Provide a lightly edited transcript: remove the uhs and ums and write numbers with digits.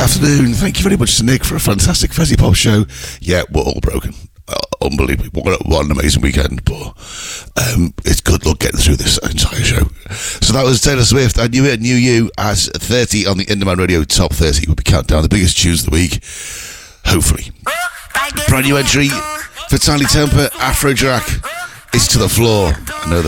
afternoon. Thank you very much to Nick for a fantastic Fezzy Pop show. Yeah, we're all broken. Unbelievable. What an amazing weekend. But it's good luck getting through this entire show. So that was Taylor Swift. I Knew It, Knew You as 30 on the Indie Radio Top 30. We'll be counting down the biggest tunes of the week. Hopefully. Brand new entry for Tiny Temper, Afrojack. It's to the floor. I know